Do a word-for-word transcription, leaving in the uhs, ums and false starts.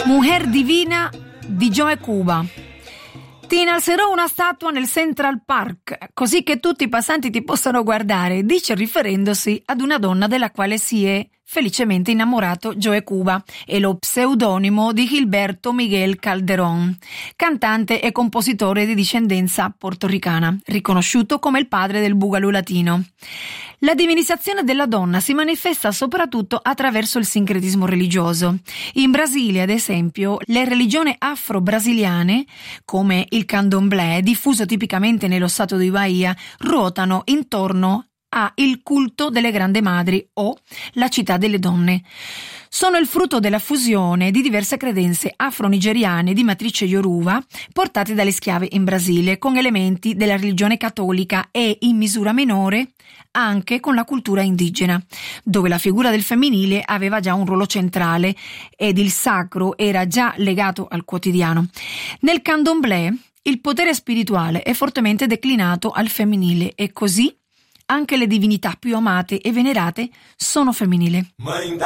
Mujer Divina di Joe Cuba. Ti innalzerò una statua nel Central Park, così che tutti i passanti ti possano guardare, dice riferendosi ad una donna della quale si è felicemente innamorato Joe Cuba, è lo pseudonimo di Gilberto Miguel Calderón, cantante e compositore di discendenza portoricana, riconosciuto come il padre del boogaloo latino. La divinizzazione della donna si manifesta soprattutto attraverso il sincretismo religioso. In Brasile, ad esempio, le religioni afro-brasiliane, come il candomblé, diffuso tipicamente nello stato di Bahia, ruotano intorno a il culto delle grandi madri o la città delle donne. Sono il frutto della fusione di diverse credenze afro-nigeriane di matrice yoruba portate dalle schiave in Brasile con elementi della religione cattolica e, in misura minore, anche con la cultura indigena, dove la figura del femminile aveva già un ruolo centrale ed il sacro era già legato al quotidiano. Nel candomblé il potere spirituale è fortemente declinato al femminile e così anche le divinità più amate e venerate sono femminili.